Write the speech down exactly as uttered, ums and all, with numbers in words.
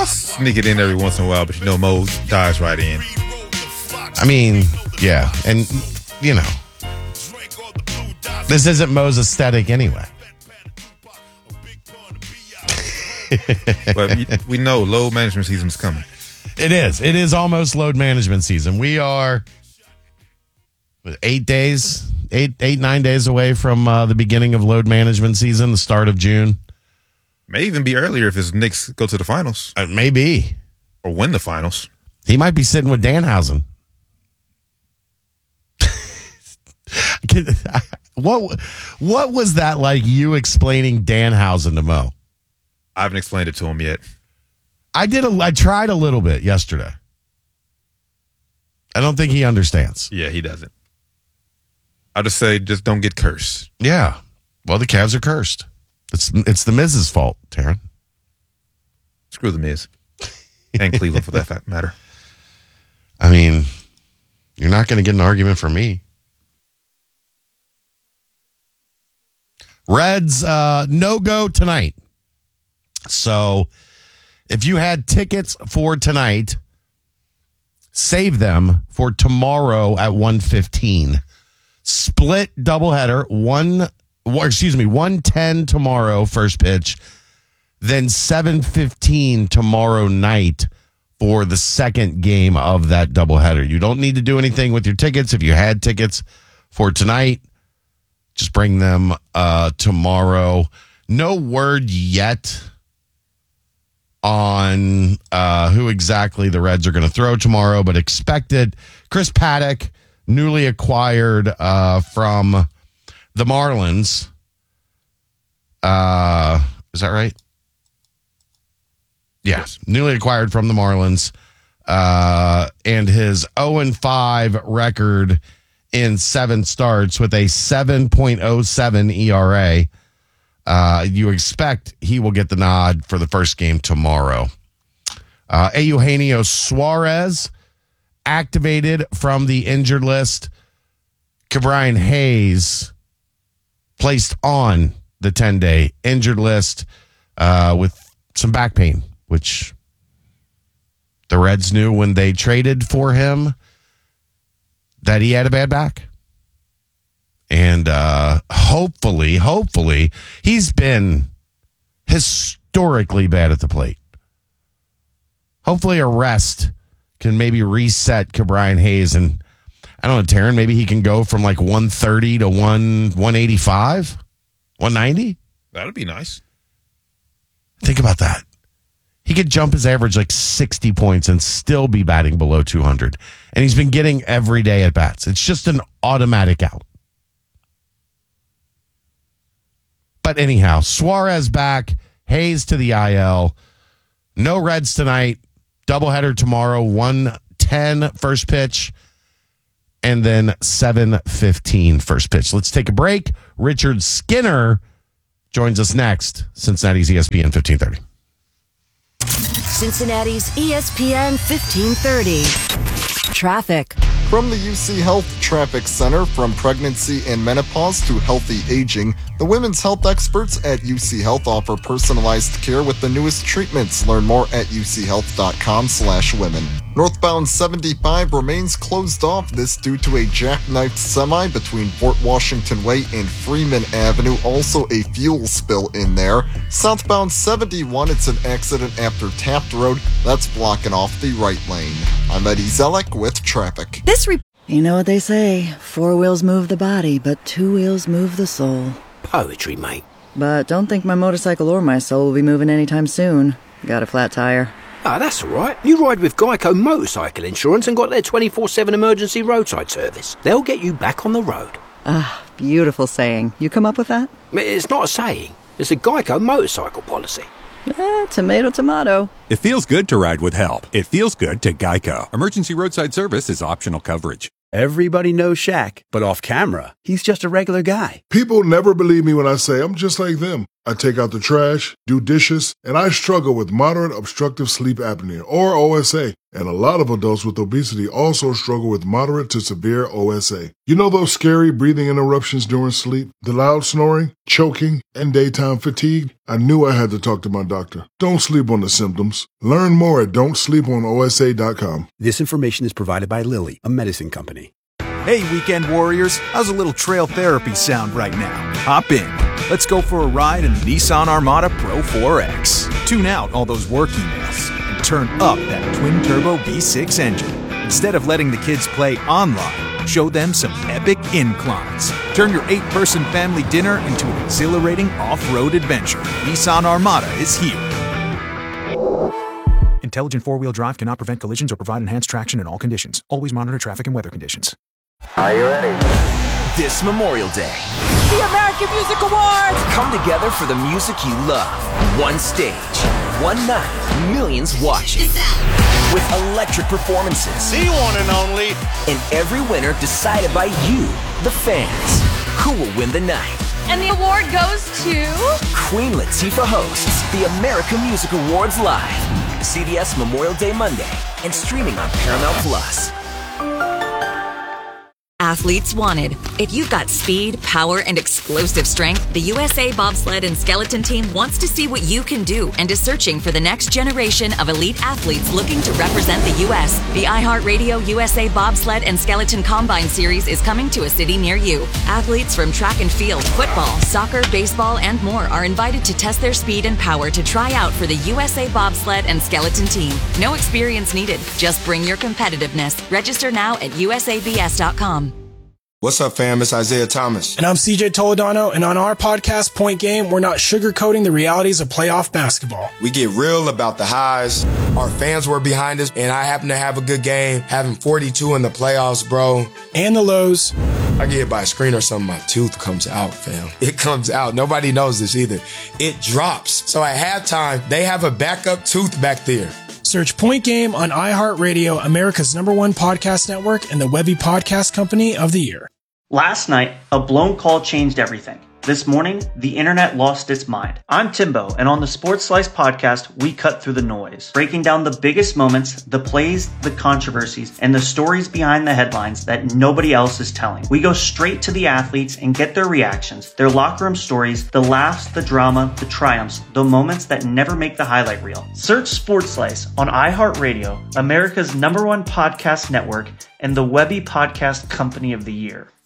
sneak it in every once in a while, but you know Mo dives right in. I mean, yeah. And, you know, this isn't Mo's aesthetic anyway. But we know load management season's coming. It is. It is almost load management season. We are eight days, eight, eight, nine days away from uh, the beginning of load management season, the start of June. May even be earlier if his Knicks go to the finals. Uh, maybe. Or win the finals. He might be sitting with Danhausen. what, what was that like, you explaining Danhausen to Mo? I haven't explained it to him yet. I did. A, I tried a little bit yesterday. I don't think he understands. Yeah, he doesn't. I'll just say, just don't get cursed. Yeah. Well, the Cavs are cursed. It's it's the Miz's fault, Taryn. Screw the Miz. And Cleveland, for that fact matter. I mean, you're not going to get an argument from me. Reds, uh, no-go tonight. So if you had tickets for tonight, save them for tomorrow at one fifteen. Split doubleheader, one, or excuse me, one ten tomorrow, first pitch, then seven fifteen tomorrow night for the second game of that doubleheader. You don't need to do anything with your tickets. If you had tickets for tonight, just bring them uh, tomorrow. No word yet on uh, who exactly the Reds are going to throw tomorrow, but expected. Chris Paddock, newly acquired uh, from the Marlins. Uh, is that right? Yes. Newly acquired from the Marlins. Uh, and his oh and five record in seven starts with a seven point oh seven E R A. Uh, you expect he will get the nod for the first game tomorrow. Uh, Eugenio Suarez activated from the injured list. Ke'Bryan Hayes placed on the ten-day injured list uh, with some back pain, which the Reds knew when they traded for him that he had a bad back. And uh, hopefully, hopefully, he's been historically bad at the plate. Hopefully a rest can maybe reset Ke'Bryan Hayes. And I don't know, Taryn, maybe he can go from like one thirty to one, one eighty-five, one ninety? That'd be nice. Think about that. He could jump his average like sixty points and still be batting below two hundred. And he's been getting every day at bats. It's just an automatic out. But anyhow, Suarez back, Hayes to the I L. No Reds tonight. Doubleheader tomorrow, one ten first pitch, and then seven fifteen first pitch. Let's take a break. Richard Skinner joins us next. Cincinnati's E S P N fifteen thirty. Cincinnati's E S P N fifteen thirty. Traffic. From the U C Health Traffic Center, from pregnancy and menopause to healthy aging, the women's health experts at U C Health offer personalized care with the newest treatments. Learn more at uchealth.com slash women. Northbound seventy-five remains closed off, this due to a jackknifed semi between Fort Washington Way and Freeman Avenue. Also a fuel spill in there. Southbound seventy-one, it's an accident after Taft Road. That's blocking off the right lane. I'm Eddie Zelek with traffic. This re- You know what they say, four wheels move the body, but two wheels move the soul. Poetry, mate. But don't think my motorcycle or my soul will be moving anytime soon. Got a flat tire. Ah, that's all right. You ride with Geico Motorcycle Insurance and got their twenty-four seven emergency roadside service. They'll get you back on the road. Ah, beautiful saying. You come up with that? It's not a saying. It's a Geico motorcycle policy. Eh, tomato, tomato. It feels good to ride with help. It feels good to Geico. Emergency roadside service is optional coverage. Everybody knows Shaq, but off camera, he's just a regular guy. People never believe me when I say I'm just like them. I take out the trash, do dishes, and I struggle with moderate obstructive sleep apnea, or O S A. And a lot of adults with obesity also struggle with moderate to severe O S A. You know those scary breathing interruptions during sleep, the loud snoring, choking, and daytime fatigue? I knew I had to talk to my doctor. Don't sleep on the symptoms. Learn more at don't sleep on O S A dot com. This information is provided by Lilly, a medicine company. Hey, weekend warriors, how's a little trail therapy sound right now? Hop in. Let's go for a ride in the Nissan Armada Pro four X. Tune out all those work emails and turn up that twin-turbo V six engine. Instead of letting the kids play online, show them some epic inclines. Turn your eight-person family dinner into an exhilarating off-road adventure. Nissan Armada is here. Intelligent four-wheel drive cannot prevent collisions or provide enhanced traction in all conditions. Always monitor traffic and weather conditions. Are you ready? This Memorial Day, the American Music Awards come together for the music you love. One stage, one night, millions watching. With electric performances. The one and only. And every winner decided by you, the fans. Who will win the night? And the award goes to... Queen Latifah hosts the American Music Awards live. C B S Memorial Day Monday and streaming on Paramount Plus. Athletes wanted. If you've got speed, power, and explosive strength, the U S A Bobsled and Skeleton Team wants to see what you can do and is searching for the next generation of elite athletes looking to represent the U S. The iHeartRadio U S A Bobsled and Skeleton Combine Series is coming to a city near you. Athletes from track and field, football, soccer, baseball, and more are invited to test their speed and power to try out for the U S A Bobsled and Skeleton Team. No experience needed. Just bring your competitiveness. Register now at U S A B S dot com. What's up, fam? It's Isaiah Thomas. And I'm C J Toledano, and on our podcast, Point Game, we're not sugarcoating the realities of playoff basketball. We get real about the highs. Our fans were behind us, and I happen to have a good game, having forty-two in the playoffs, bro. And the lows. I get hit by a screen or something, my tooth comes out, fam. It comes out. Nobody knows this either. It drops. So at halftime, they have a backup tooth back there. Search Point Game on iHeartRadio, America's number one podcast network, and the Webby Podcast Company of the Year. Last night, a blown call changed everything. This morning, the internet lost its mind. I'm Timbo, and on the Sports Slice podcast, we cut through the noise, breaking down the biggest moments, the plays, the controversies, and the stories behind the headlines that nobody else is telling. We go straight to the athletes and get their reactions, their locker room stories, the laughs, the drama, the triumphs, the moments that never make the highlight reel. Search Sports Slice on iHeartRadio, America's number one podcast network, and the Webby Podcast Company of the Year.